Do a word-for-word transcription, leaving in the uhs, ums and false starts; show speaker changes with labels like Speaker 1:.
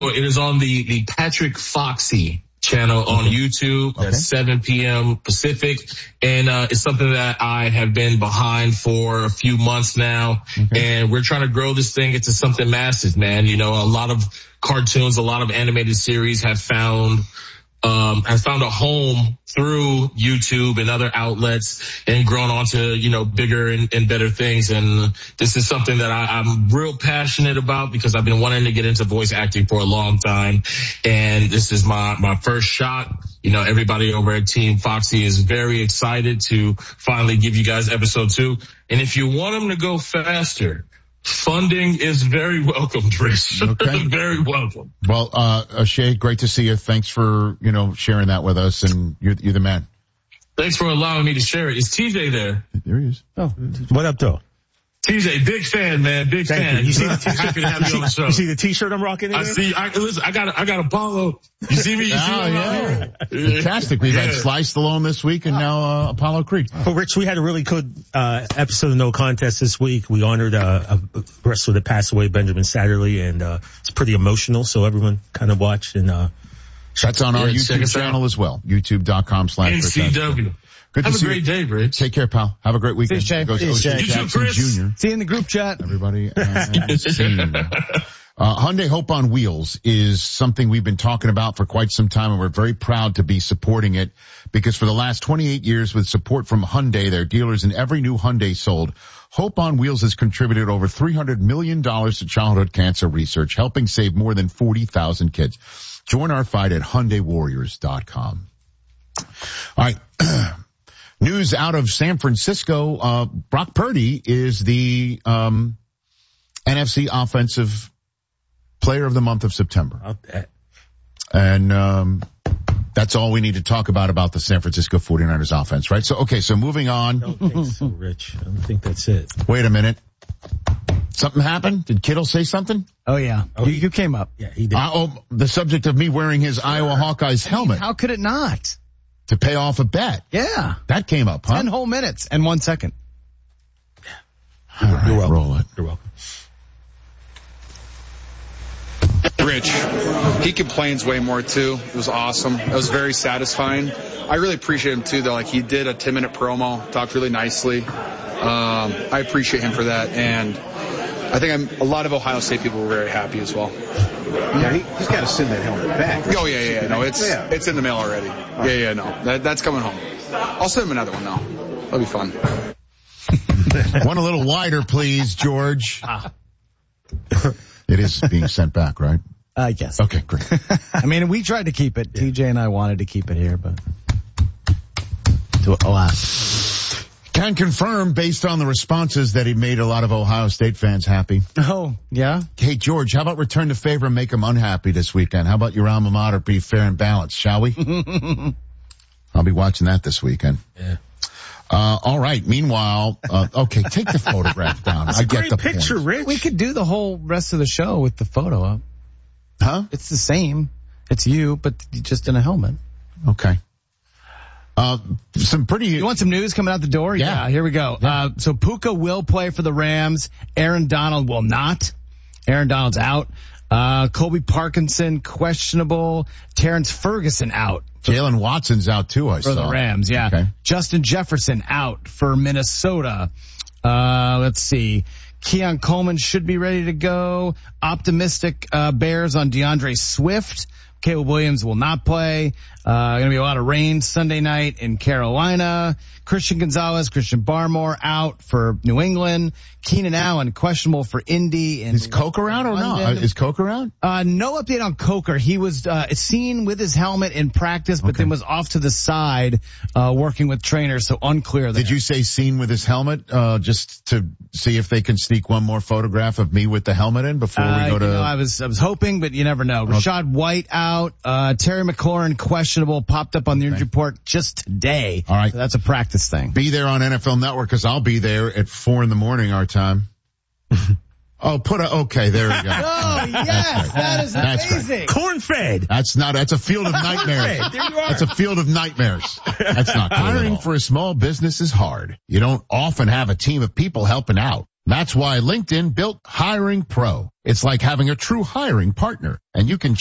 Speaker 1: it is on the, the Patrick Foxy channel on YouTube. That's okay. seven p.m. Pacific. And uh it's something that I have been behind for a few months now. Okay. And we're trying to grow this thing into something massive, man. You know, a lot of cartoons, a lot of animated series have found um have found a home through YouTube and other outlets and grown on to, you know, bigger and, and better things. And this is something that I, I'm real passionate about because I've been wanting to get into voice acting for a long time. And this is my, my first shot. You know, everybody over at Team Foxy is very excited to finally give you guys episode two. And if you want them to go faster, funding is very welcome, Trish. Okay. Very welcome.
Speaker 2: Well, uh, Shay, great to see you. Thanks for, you know, sharing that with us, and you're, you're the man.
Speaker 1: Thanks for allowing me to share it. Is T J there?
Speaker 2: There he is.
Speaker 3: Oh, what up, though?
Speaker 1: T J, big fan, man, big
Speaker 3: Thank
Speaker 1: fan.
Speaker 3: You. You see the t-shirt?
Speaker 1: Happy to have you on the show.
Speaker 3: You see the t-shirt I'm rocking? In
Speaker 1: I
Speaker 3: there?
Speaker 1: see. I, listen, I got, I got Apollo. You see me? You see
Speaker 2: oh,
Speaker 1: me
Speaker 2: yeah. Fantastic. We've yeah. had Sly Stallone this week, and now uh, Apollo Creed.
Speaker 3: Well, Rich, we had a really good uh episode of No Contest this week. We honored uh, a wrestler that passed away, Benjamin Satterley, and uh it's pretty emotional. So everyone kind of watched and. uh
Speaker 2: That's on our yeah, YouTube channel as well. YouTube dot com slash
Speaker 1: N C W.
Speaker 2: Good
Speaker 1: Have
Speaker 2: to
Speaker 1: a
Speaker 2: see
Speaker 1: great
Speaker 2: you.
Speaker 1: day, Rich.
Speaker 2: Take care, pal. Have a great weekend.
Speaker 4: See you,
Speaker 2: Goes
Speaker 4: See you,
Speaker 2: you
Speaker 1: too, Chris.
Speaker 2: Junior
Speaker 4: See you in the group chat.
Speaker 2: Everybody. Uh, seen. Uh, Hyundai Hope on Wheels is something we've been talking about for quite some time, and we're very proud to be supporting it because for the last twenty-eight years with support from Hyundai, their dealers, and every new Hyundai sold, Hope on Wheels has contributed over three hundred million dollars to childhood cancer research, helping save more than forty thousand kids. Join our fight at Hyundai Warriors dot com. All right. News out of San Francisco. Uh, Brock Purdy is the um, N F C Offensive Player of the month of September. And um, that's all we need to talk about about the San Francisco forty-niners offense, right? So, okay, so moving on.
Speaker 3: I don't think so, Rich. I don't think that's it.
Speaker 2: Wait a minute. Something happened? Did Kittle say something?
Speaker 4: Oh, yeah.
Speaker 3: Oh,
Speaker 4: you, you came up.
Speaker 3: Yeah, he did.
Speaker 2: Uh, oh, the subject of me wearing his Iowa Hawkeyes helmet.
Speaker 4: How could it not?
Speaker 2: To pay off a bet.
Speaker 4: Yeah.
Speaker 2: That came up, huh?
Speaker 4: Ten whole minutes and one second.
Speaker 2: All right,
Speaker 3: You're welcome.
Speaker 2: roll it.
Speaker 3: You're welcome.
Speaker 5: Rich, he complains way more too. It was awesome. It was very satisfying. I really appreciate him too, though. Like, he did a ten minute promo, talked really nicely. Um, I appreciate him for that, and I think I'm, a lot of Ohio State people were very happy as well.
Speaker 6: Yeah, he, he's got to send that helmet back.
Speaker 5: Oh yeah, yeah, yeah. No, it's yeah. it's in the mail already. Yeah, yeah, no, that, that's coming home. I'll send him another one though. That'll be fun.
Speaker 2: One a little wider, please, George. It is being sent back, right?
Speaker 4: I guess.
Speaker 2: Okay, great.
Speaker 4: I mean, we tried to keep it. Yeah. T J and I wanted to keep it here, but to alas.
Speaker 2: Can confirm, based on the responses, that he made a lot of Ohio State fans happy.
Speaker 4: Oh, yeah?
Speaker 2: Hey, George, how about return the favor and make them unhappy this weekend? How about your alma mater be fair and balanced, shall we? I'll be watching that this weekend.
Speaker 3: Yeah.
Speaker 2: Uh, all right. Meanwhile, uh, okay, take the photograph down.
Speaker 3: It's
Speaker 2: I
Speaker 3: a
Speaker 2: get
Speaker 3: great
Speaker 2: the
Speaker 3: picture,
Speaker 2: point.
Speaker 3: Rich.
Speaker 4: We could do the whole rest of the show with the photo up.
Speaker 2: Huh?
Speaker 4: It's the same. It's you, but just in a helmet.
Speaker 2: Okay. Uh, some pretty.
Speaker 4: You want some news coming out the door?
Speaker 2: Yeah.
Speaker 4: Yeah, here we go. Uh, so Puka will play for the Rams. Aaron Donald will not. Aaron Donald's out. Uh, Colby Parkinson, questionable. Terrence Ferguson out.
Speaker 2: Jalen Watson's out too, I
Speaker 4: for
Speaker 2: saw.
Speaker 4: the Rams, yeah.
Speaker 2: Okay.
Speaker 4: Justin Jefferson out for Minnesota. Uh, let's see. Keon Coleman should be ready to go. Optimistic, uh, Bears on DeAndre Swift. Caleb Williams will not play. Uh, gonna be a lot of rain Sunday night in Carolina. Christian Gonzalez, Christian Barmore out for New England. Keenan Allen questionable for Indy. And
Speaker 2: is Coker out or not? Uh, is Coker out?
Speaker 4: Uh, no update on Coker. He was, uh, seen with his helmet in practice, but okay. then was off to the side, uh, working with trainers. So unclear there.
Speaker 2: Did you say seen with his helmet, uh, just to see if they can sneak one more photograph of me with the helmet in before
Speaker 4: uh,
Speaker 2: we go to?
Speaker 4: You know, I was, I was hoping, but you never know. Rashad White out, uh, Terry McLaurin questionable, popped up on the injury report just today.
Speaker 2: All right.
Speaker 4: So that's a practice thing.
Speaker 2: Be there on N F L Network because I'll be there at four in the morning our time. Oh, put a, okay, there we go.
Speaker 4: Oh, yes, right. That is
Speaker 2: that's
Speaker 4: amazing.
Speaker 2: Right.
Speaker 3: Corn-fed.
Speaker 2: That's not, that's a field of nightmares.
Speaker 3: There you are.
Speaker 2: That's a field of nightmares. That's not cool. Hiring for a small business is hard. You don't often have a team of people helping out. That's why LinkedIn built Hiring Pro. It's like having a true hiring partner, and you can